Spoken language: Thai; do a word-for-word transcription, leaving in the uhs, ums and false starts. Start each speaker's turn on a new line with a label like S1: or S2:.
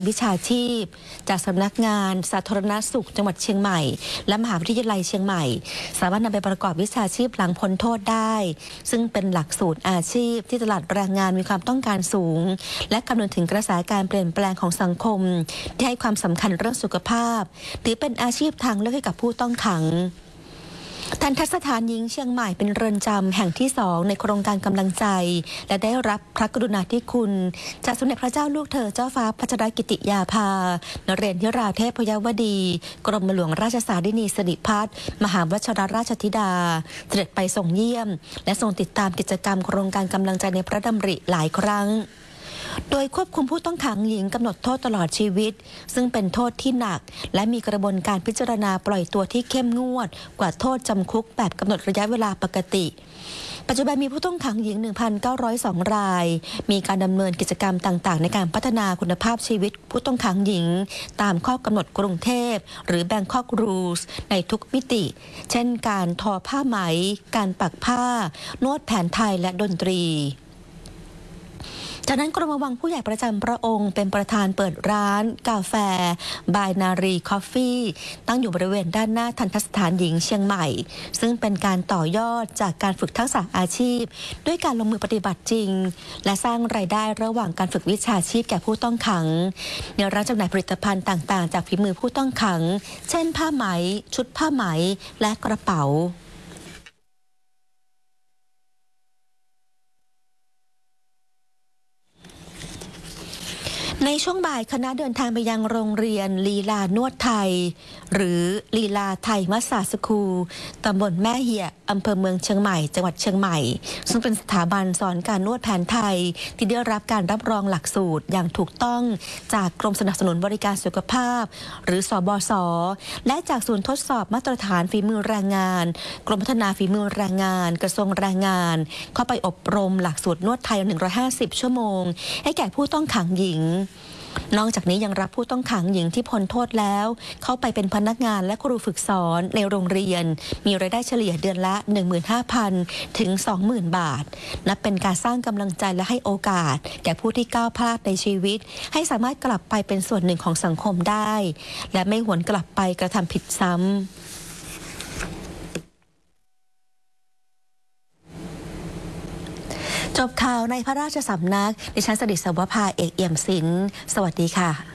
S1: วิชาชีพจากสำนักงานสาธารณสุขจังหวัดเชียงใหม่และมหาวิทยาลัยเชียงใหม่สามารถนำไปประกอบวิชาชีพหลังพ้นโทษได้ซึ่งเป็นหลักสูตรอาชีพที่ตลาดแรงงานมีความต้องการสูงและคำนึงถึงกระแสการเปลี่ยนแปลงของสังคมที่ให้ความสำคัญเรื่องสุขภาพถือเป็นอาชีพทางเลือกให้กับผู้ต้องขังทันทสถานหญิงเชียงใหม่เป็นเรือนจำแห่งที่สองในโครงการกำลังใจและได้รับพระกรุณาธิคุณจากสมเด็จพระเจ้าลูกเธอเจ้าฟ้าพัชรกิติยาภานเรศวราเทพยวดีกรมหลวงราชสารินีสิริพัฒน์มหาวชิรราชธิดาเสด็จไปส่งเยี่ยมและทรงติดตามกิจกรรมโครงการกำลังใจในพระดำริหลายครั้งโดยควบคุมผู้ต้องขังหญิงกำหนดโทษตลอดชีวิตซึ่งเป็นโทษที่หนักและมีกระบวนการพิจารณาปล่อยตัวที่เข้มงวดกว่าโทษจำคุกแบบกำหนดระยะเวลาปกติปัจจุบันมีผู้ต้องขังหญิง หนึ่งพันเก้าร้อยสอง รายมีการดำเนินกิจกรรมต่างๆในการพัฒนาคุณภาพชีวิตผู้ต้องขังหญิงตามข้อกำหนดกรุงเทพหรือ Bangkok Rules ในทุกมิติเช่นการทอผ้าไหมการปักผ้านวดแผนไทยและดนตรีจากนั้นกรมวังผู้ใหญ่ประจำพระองค์เป็นประธานเปิดร้านกาแฟบายนารีคอฟฟี่ตั้งอยู่บริเวณด้านหน้าทันทสถานหญิงเชียงใหม่ซึ่งเป็นการต่อยอดจากการฝึกทักษะอาชีพด้วยการลงมือปฏิบัติจริงและสร้างรายได้ระหว่างการฝึกวิชาชีพแก่ผู้ต้องขังในร้านจำหน่ายผลิตภัณฑ์ต่างๆจากฝีมือผู้ต้องขังเช่นผ้าไหมชุดผ้าไหมและกระเป๋าในช่วงบ่ายคณะเดินทางไปยังโรงเรียนลีลานวดไทยหรือลีลาไทยมัสซาสคูลตำบลแม่เหี่ยอำเภอเมืองเชียงใหม่จังหวัดเชียงใหม่ซึ่งเป็นสถาบันสอนการนวดแผนไทยที่ได้รับการรับรองหลักสูตรอย่างถูกต้องจากกรมสนับสนุนบริการสุขภาพหรือสบศและจากศูนย์ทดสอบมาตรฐานฝีมือแรงงานกรมพัฒนาฝีมือแรงงานกระทรวงแรงงานเข้าไปอบรมหลักสูตรนวดไทยหนึ่งร้อยห้าสิบชั่วโมงให้แก่ผู้ต้องขังหญิงนอกจากนี้ยังรับผู้ต้องขังหญิงที่พ้นโทษแล้วเข้าไปเป็นพนักงานและครูฝึกสอนในโรงเรียนมีรายได้เฉลี่ยเดือนละ หนึ่งหมื่นห้าพัน ถึง สองหมื่น บาทนับเป็นการสร้างกำลังใจและให้โอกาสแก่ผู้ที่ก้าวพลาดในชีวิตให้สามารถกลับไปเป็นส่วนหนึ่งของสังคมได้และไม่หวนกลับไปกระทำผิดซ้ำจบข่าวในพระราชสำนักดิฉันสดิษฐ์ สวภา เอกเอี่ยมศิลป์สวัสดีค่ะ